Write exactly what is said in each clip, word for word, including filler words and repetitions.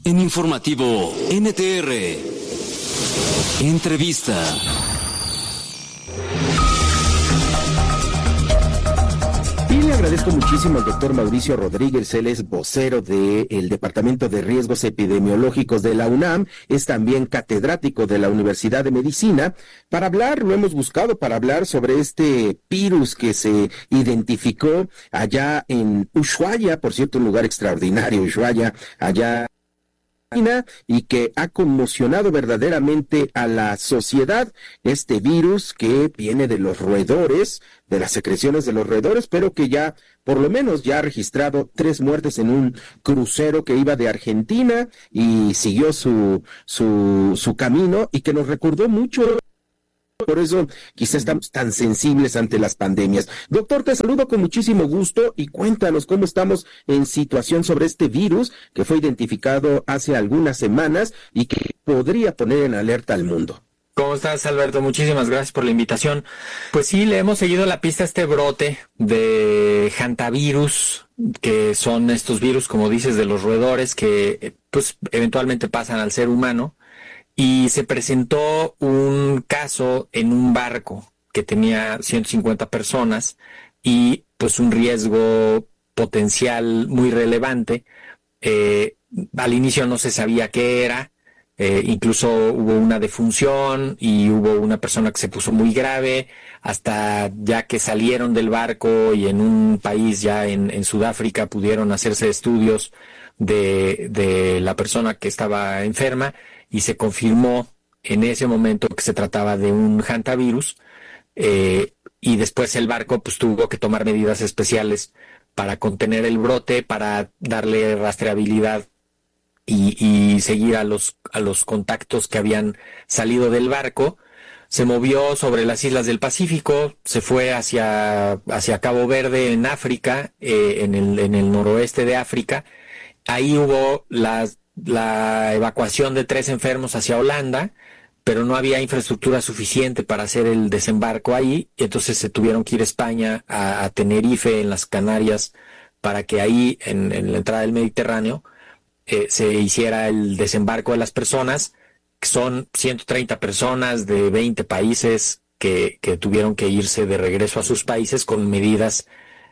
En Informativo N T R, entrevista. Y le agradezco muchísimo al doctor Mauricio Rodríguez, él es vocero del Departamento de Riesgos Epidemiológicos de la UNAM, es también catedrático de la Universidad de Medicina, para hablar, lo hemos buscado para hablar sobre este virus que se identificó allá en Ushuaia, por cierto, un lugar extraordinario, Ushuaia, allá y que ha conmocionado verdaderamente a la sociedad, este virus que viene de los roedores, de las secreciones de los roedores, pero que ya, por lo menos, ya ha registrado tres muertes en un crucero que iba de Argentina y siguió su, su, su camino, y que nos recordó mucho. Por eso quizá estamos tan sensibles ante las pandemias. Doctor, te saludo con muchísimo gusto y cuéntanos cómo estamos en situación sobre este virus que fue identificado hace algunas semanas y que podría poner en alerta al mundo. ¿Cómo estás, Alberto? Muchísimas gracias por la invitación. Pues sí, le hemos seguido la pista a este brote de hantavirus, que son estos virus, como dices, de los roedores que pues eventualmente pasan al ser humano. Y se presentó un caso en un barco que tenía ciento cincuenta personas y pues un riesgo potencial muy relevante. Eh, al inicio no se sabía qué era, eh, incluso hubo una defunción y hubo una persona que se puso muy grave, hasta ya que salieron del barco y en un país ya en, en Sudáfrica pudieron hacerse estudios de, de la persona que estaba enferma. Y se confirmó en ese momento que se trataba de un hantavirus, eh, y después el barco pues tuvo que tomar medidas especiales para contener el brote, para darle rastreabilidad y, y seguir a los, a los contactos que habían salido del barco. Se movió sobre las islas del Pacífico, se fue hacia, hacia Cabo Verde en África, eh, en el, en el noroeste de África. Ahí hubo las la evacuación de tres enfermos hacia Holanda, pero no había infraestructura suficiente para hacer el desembarco ahí, y entonces se tuvieron que ir a España, a, a Tenerife, en las Canarias, para que ahí, en, en la entrada del Mediterráneo, eh, se hiciera el desembarco de las personas, que son ciento treinta personas de veinte países que, que tuvieron que irse de regreso a sus países con medidas,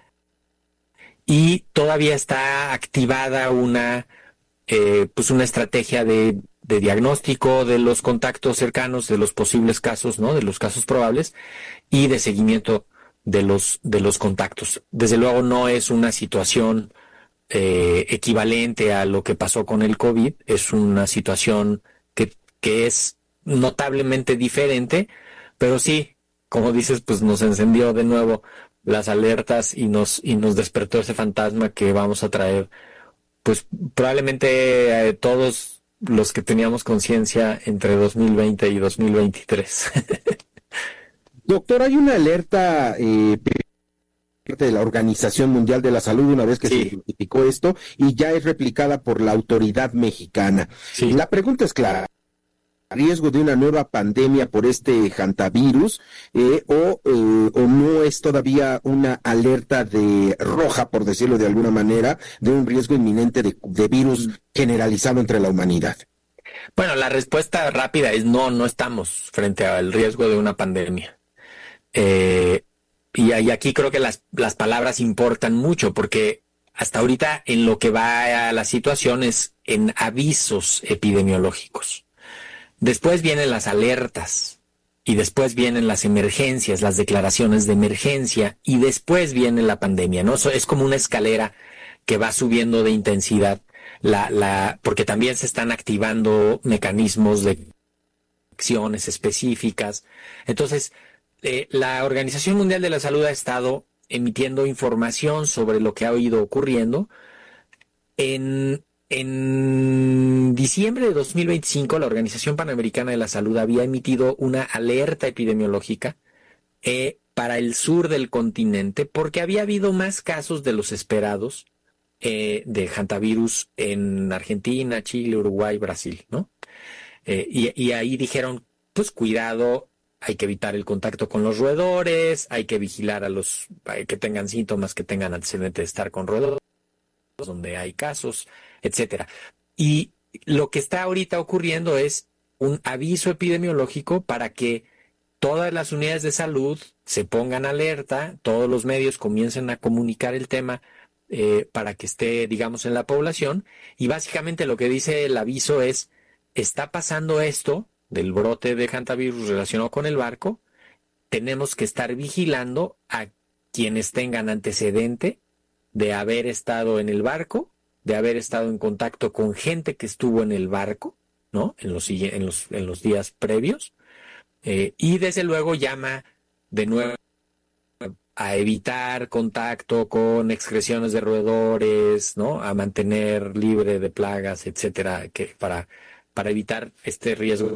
y todavía está activada una Eh, pues una estrategia de, de diagnóstico de los contactos cercanos, de los posibles casos, ¿no? De los casos probables, y de seguimiento de los, de los contactos. Desde luego no es una situación eh, equivalente a lo que pasó con el COVID, es una situación que, que es notablemente diferente, pero sí, como dices, pues nos encendió de nuevo las alertas y nos, y nos despertó ese fantasma que vamos a traer pues probablemente eh, todos los que teníamos conciencia entre dos mil veinte y dos mil veintitrés. Doctor, hay una alerta eh, de la Organización Mundial de la Salud una vez que sí. se identificó esto y ya es replicada por la autoridad mexicana. Sí. La pregunta es clara. ¿Riesgo de una nueva pandemia por este hantavirus eh, o, eh, o no es todavía una alerta de roja, por decirlo de alguna manera, de un riesgo inminente de, de virus generalizado entre la humanidad? Bueno, la respuesta rápida es no, no estamos frente al riesgo de una pandemia. Eh, y, y aquí creo que las, las palabras importan mucho, porque hasta ahorita en lo que va a la situación es en avisos epidemiológicos. Después vienen las alertas, y después vienen las emergencias, las declaraciones de emergencia, y después viene la pandemia, ¿no? Eso es como una escalera que va subiendo de intensidad, la, la, porque también se están activando mecanismos de acciones específicas. Entonces, eh, la Organización Mundial de la Salud ha estado emitiendo información sobre lo que ha ido ocurriendo. En En diciembre de dos mil veinticinco, la Organización Panamericana de la Salud había emitido una alerta epidemiológica eh, para el sur del continente, porque había habido más casos de los esperados eh, de hantavirus en Argentina, Chile, Uruguay, Brasil, ¿no? Eh, y, y ahí dijeron, pues cuidado, hay que evitar el contacto con los roedores, hay que vigilar a los eh, que tengan síntomas, que tengan antecedentes de estar con roedores, donde hay casos, etcétera. Y lo que está ahorita ocurriendo es un aviso epidemiológico para que todas las unidades de salud se pongan alerta, todos los medios comiencen a comunicar el tema eh, para que esté, digamos, en la población. Y básicamente lo que dice el aviso es, está pasando esto del brote de hantavirus relacionado con el barco, tenemos que estar vigilando a quienes tengan antecedente de haber estado en el barco, de haber estado en contacto con gente que estuvo en el barco, ¿no? En los, en los, en los días previos. Eh, y desde luego llama de nuevo a evitar contacto con excreciones de roedores, ¿no? A mantener libre de plagas, etcétera, que para, para evitar este riesgo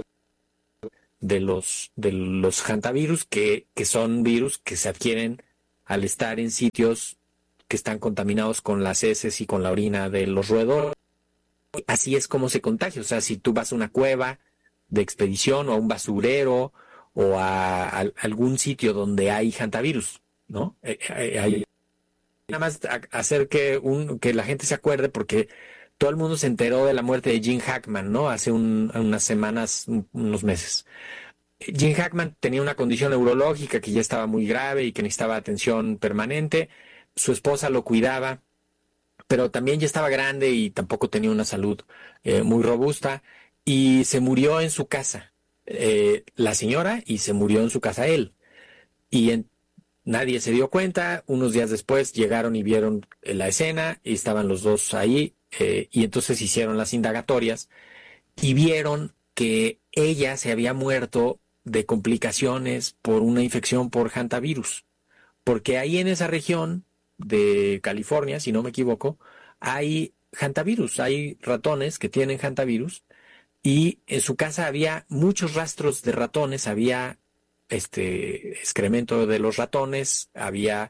de los, de los hantavirus, que, que son virus que se adquieren al estar en sitios que están contaminados con las heces y con la orina de los roedores. Así es como se contagia. O sea, si tú vas a una cueva de expedición o a un basurero o a, a algún sitio donde hay hantavirus, ¿no? Eh, eh, hay, nada más a, hacer que, un, que la gente se acuerde, porque todo el mundo se enteró de la muerte de Gene Hackman, ¿no? Hace un, unas semanas, un, unos meses. Gene Hackman tenía una condición neurológica que ya estaba muy grave y que necesitaba atención permanente. Su esposa lo cuidaba, pero también ya estaba grande y tampoco tenía una salud eh, muy robusta, y se murió en su casa eh, la señora, y se murió en su casa él. Y en, nadie se dio cuenta. Unos días después llegaron y vieron la escena y estaban los dos ahí, eh, y entonces hicieron las indagatorias y vieron que ella se había muerto de complicaciones por una infección por hantavirus, porque ahí en esa región de California, si no me equivoco, hay hantavirus, hay ratones que tienen hantavirus, y en su casa había muchos rastros de ratones, había este excremento de los ratones, había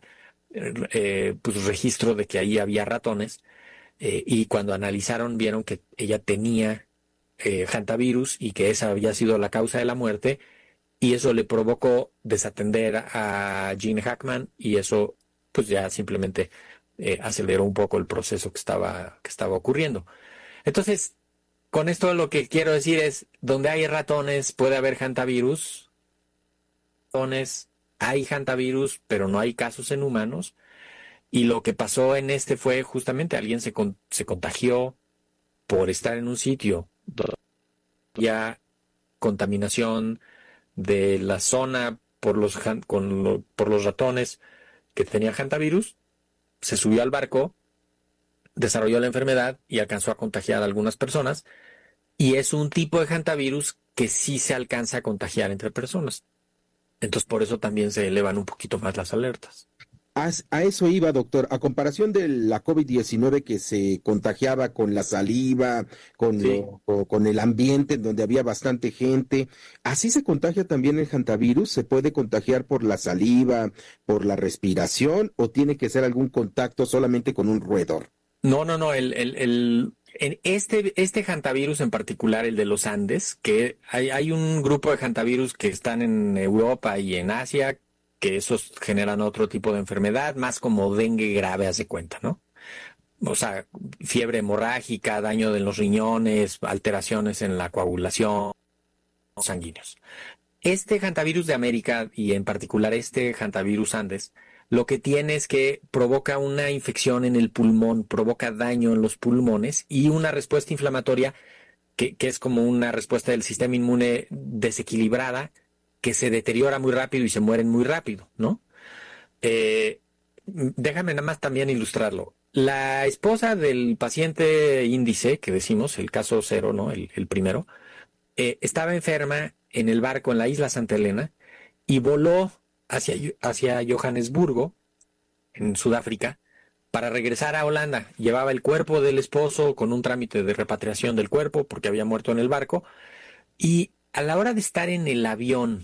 eh, pues registro de que ahí había ratones, eh, y cuando analizaron vieron que ella tenía eh, hantavirus y que esa había sido la causa de la muerte, y eso le provocó desatender a Gene Hackman, y eso pues ya simplemente eh, aceleró un poco el proceso que estaba, que estaba ocurriendo. Entonces, con esto lo que quiero decir es, donde hay ratones puede haber hantavirus, ratones, hay hantavirus, pero no hay casos en humanos, y lo que pasó en este fue justamente alguien se, con, se contagió por estar en un sitio donde había contaminación de la zona por los, con lo, por los ratones que tenía hantavirus, se subió al barco, desarrolló la enfermedad y alcanzó a contagiar a algunas personas, y es un tipo de hantavirus que sí se alcanza a contagiar entre personas. Entonces por eso también se elevan un poquito más las alertas. A, a eso iba, doctor. A comparación de la COVID diecinueve, que se contagiaba con la saliva, con, Sí. lo, o, con el ambiente en donde había bastante gente, ¿así se contagia también el hantavirus? ¿Se puede contagiar por la saliva, por la respiración, o tiene que ser algún contacto solamente con un roedor? No, no, no. El, el, el, en este, este hantavirus en particular, el de los Andes, que hay, hay un grupo de hantavirus que están en Europa y en Asia, que esos generan otro tipo de enfermedad, más como dengue grave, haz de cuenta, ¿no? O sea, fiebre hemorrágica, daño de los riñones, alteraciones en la coagulación, sanguíneos. Este hantavirus de América, y en particular este hantavirus Andes, lo que tiene es que provoca una infección en el pulmón, provoca daño en los pulmones y una respuesta inflamatoria que, que es como una respuesta del sistema inmune desequilibrada, que se deteriora muy rápido y se mueren muy rápido, ¿no? Eh, déjame nada más también ilustrarlo. La esposa del paciente índice, que decimos, el caso cero, ¿no? El, el primero, eh, estaba enferma en el barco en la isla Santa Elena y voló hacia, hacia Johannesburgo, en Sudáfrica, para regresar a Holanda. Llevaba el cuerpo del esposo con un trámite de repatriación del cuerpo porque había muerto en el barco, y a la hora de estar en el avión,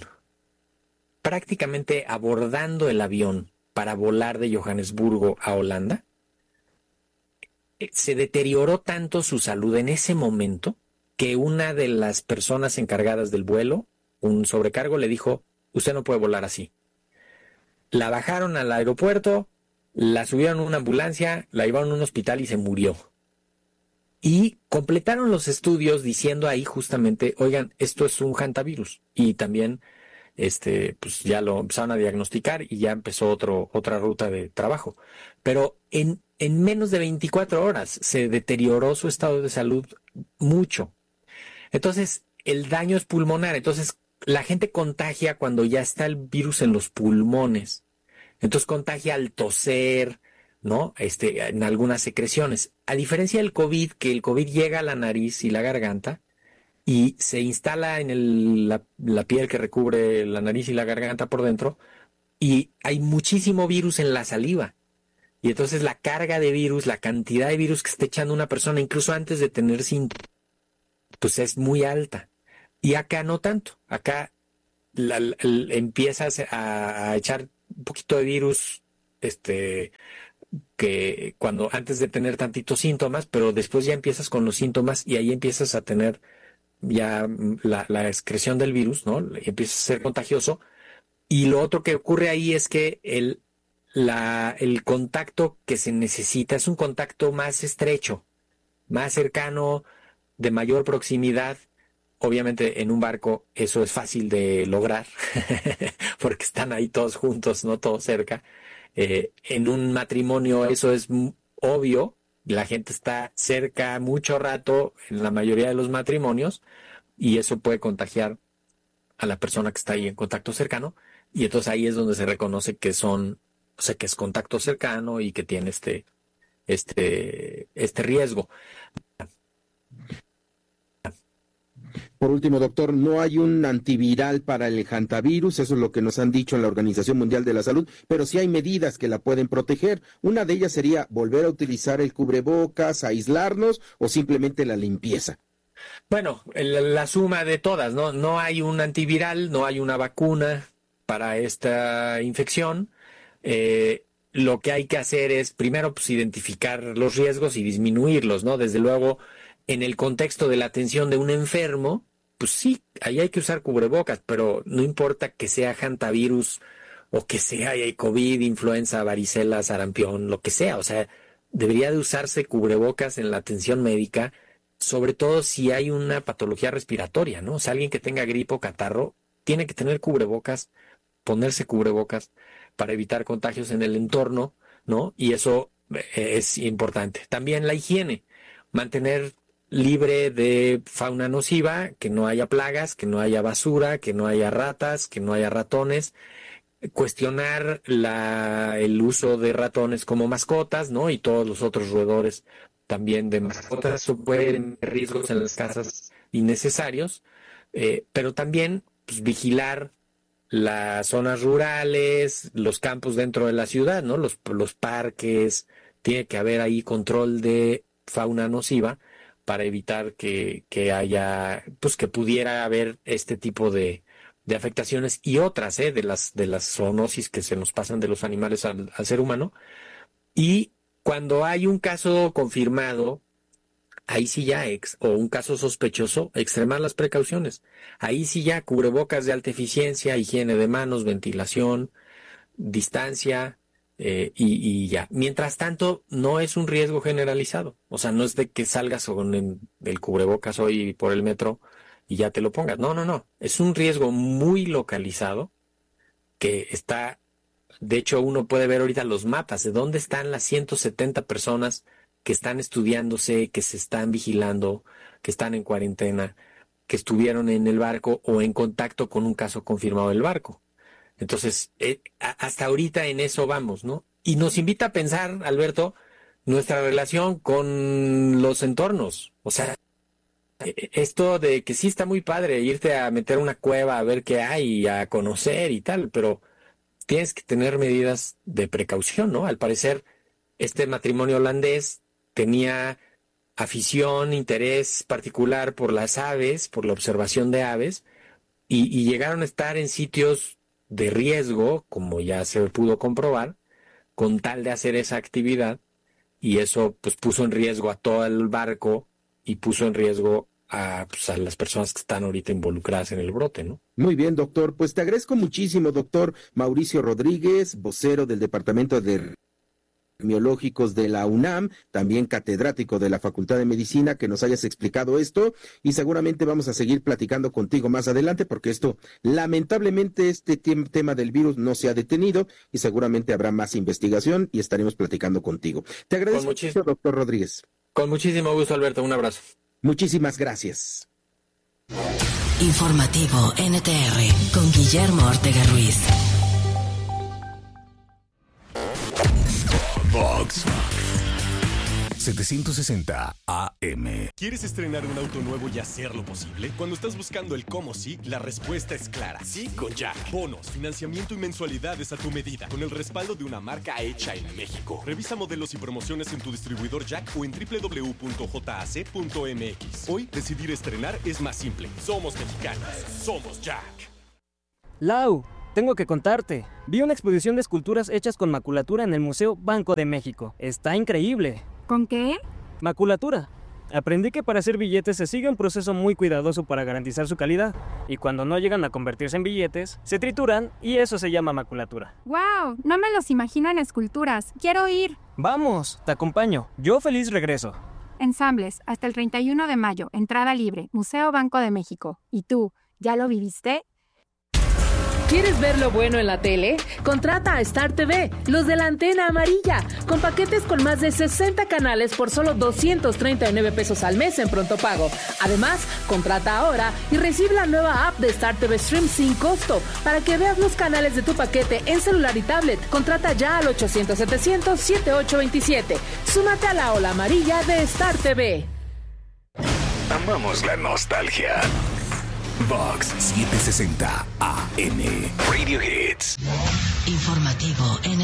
prácticamente abordando el avión para volar de Johannesburgo a Holanda, se deterioró tanto su salud en ese momento que una de las personas encargadas del vuelo, un sobrecargo, le dijo: usted no puede volar así. La bajaron al aeropuerto, la subieron a una ambulancia, la llevaron a un hospital y se murió. Y completaron los estudios diciendo ahí justamente, oigan, esto es un hantavirus, y también este, pues ya lo empezaron a diagnosticar y ya empezó otro, otra ruta de trabajo. Pero en, en menos de veinticuatro horas se deterioró su estado de salud mucho. Entonces, el daño es pulmonar. Entonces, la gente contagia cuando ya está el virus en los pulmones. Entonces, contagia al toser, ¿no? Este, en algunas secreciones. A diferencia del COVID, que el COVID llega a la nariz y la garganta y se instala en el, la, la piel que recubre la nariz y la garganta por dentro, y hay muchísimo virus en la saliva. Y entonces la carga de virus, la cantidad de virus que está echando una persona, incluso antes de tener síntomas, pues es muy alta. Y acá no tanto. Acá la, la, la, empiezas a, a echar un poquito de virus, este, que cuando antes de tener tantitos síntomas, pero después ya empiezas con los síntomas y ahí empiezas a tener ya la, la excreción del virus, ¿no? Empieza a ser contagioso. Y lo otro que ocurre ahí es que el, la, el contacto que se necesita es un contacto más estrecho, más cercano, de mayor proximidad. Obviamente en un barco eso es fácil de lograr porque están ahí todos juntos, no todos cerca. Eh, en un matrimonio eso es obvio. La gente está cerca mucho rato en la mayoría de los matrimonios y eso puede contagiar a la persona que está ahí en contacto cercano, y entonces ahí es donde se reconoce que son, o sea, que es contacto cercano y que tiene este, este, este riesgo. Por último, doctor, no hay un antiviral para el hantavirus, eso es lo que nos han dicho en la Organización Mundial de la Salud, pero sí hay medidas que la pueden proteger. Una de ellas sería volver a utilizar el cubrebocas, aislarnos o simplemente la limpieza. Bueno, el, la suma de todas, ¿no? No hay un antiviral, no hay una vacuna para esta infección. Eh, lo que hay que hacer es, primero, pues identificar los riesgos y disminuirlos, ¿no? Desde luego, en el contexto de la atención de un enfermo, pues sí, ahí hay que usar cubrebocas, pero no importa que sea hantavirus o que sea COVID, influenza, varicela, sarampión, lo que sea. O sea, debería de usarse cubrebocas en la atención médica, sobre todo si hay una patología respiratoria, ¿no? O sea, alguien que tenga gripe o catarro tiene que tener cubrebocas, ponerse cubrebocas para evitar contagios en el entorno, ¿no? Y eso es importante. También la higiene, mantener libre de fauna nociva, que no haya plagas, que no haya basura, que no haya ratas, que no haya ratones, cuestionar la, el uso de ratones como mascotas, ¿no? Y todos los otros roedores también de mascotas pueden tener riesgos en las casas innecesarios, eh, pero también pues, vigilar las zonas rurales, los campos dentro de la ciudad, ¿no? Los, los parques, tiene que haber ahí control de fauna nociva para evitar que, que haya, pues que pudiera haber este tipo de, de afectaciones y otras, ¿eh? de las, de las zoonosis que se nos pasan de los animales al, al ser humano. Y cuando hay un caso confirmado, ahí sí ya, ex, o un caso sospechoso, extremar las precauciones. Ahí sí ya, cubrebocas de alta eficiencia, higiene de manos, ventilación, distancia, eh, y, y ya. Mientras tanto, no es un riesgo generalizado. O sea, no es de que salgas con el, el cubrebocas hoy por el metro y ya te lo pongas. No, no, no. Es un riesgo muy localizado que está... De hecho, uno puede ver ahorita los mapas de dónde están las ciento setenta personas que están estudiándose, que se están vigilando, que están en cuarentena, que estuvieron en el barco o en contacto con un caso confirmado del barco. Entonces, eh, hasta ahorita en eso vamos, ¿no? Y nos invita a pensar, Alberto, nuestra relación con los entornos. O sea, esto de que sí está muy padre irte a meter una cueva a ver qué hay, a conocer y tal, pero tienes que tener medidas de precaución, ¿no? Al parecer, este matrimonio holandés tenía afición, interés particular por las aves, por la observación de aves, y, y llegaron a estar en sitios de riesgo, como ya se pudo comprobar, con tal de hacer esa actividad, y eso pues puso en riesgo a todo el barco y puso en riesgo a, pues, a las personas que están ahorita involucradas en el brote, ¿no? Muy bien, doctor. Pues te agradezco muchísimo, doctor Mauricio Rodríguez, vocero del Departamento de epidemiológicos de la UNAM, también catedrático de la Facultad de Medicina, que nos hayas explicado esto, y seguramente vamos a seguir platicando contigo más adelante, porque esto, lamentablemente, este tem- tema del virus no se ha detenido y seguramente habrá más investigación y estaremos platicando contigo. Te agradezco mucho, doctor Rodríguez. Con muchísimo gusto, Alberto. Un abrazo. Muchísimas gracias. Informativo N T R con Guillermo Ortega Ruiz. Vox setecientos sesenta A M. ¿Quieres estrenar un auto nuevo y hacerlo posible? Cuando estás buscando el cómo sí, la respuesta es clara. Sí con Jack. Bonos, financiamiento y mensualidades a tu medida, con el respaldo de una marca hecha en México. Revisa modelos y promociones en tu distribuidor Jack o en doble u doble u doble u punto j a c punto m x. Hoy, decidir estrenar es más simple. Somos mexicanos. Somos Jack. Lau, tengo que contarte. Vi una exposición de esculturas hechas con maculatura en el Museo Banco de México. Está increíble. ¿Con qué? Maculatura. Aprendí que para hacer billetes se sigue un proceso muy cuidadoso para garantizar su calidad. Y cuando no llegan a convertirse en billetes, se trituran y eso se llama maculatura. ¡Wow! No me los imagino en esculturas. ¡Quiero ir! Vamos, te acompaño. Yo feliz regreso. Ensambles, hasta el treinta y uno de mayo. Entrada libre. Museo Banco de México. ¿Y tú, ya lo viviste? ¿Quieres ver lo bueno en la tele? Contrata a Star T V, los de la antena amarilla, con paquetes con más de sesenta canales por solo doscientos treinta y nueve pesos al mes en pronto pago. Además, contrata ahora y recibe la nueva app de Star T V Stream sin costo para que veas los canales de tu paquete en celular y tablet. Contrata ya al ochocientos setecientos setenta y ocho veintisiete. Súmate a la ola amarilla de Star T V. Amamos la nostalgia. Vox setecientos sesenta A M. Radio Hits. Informativo N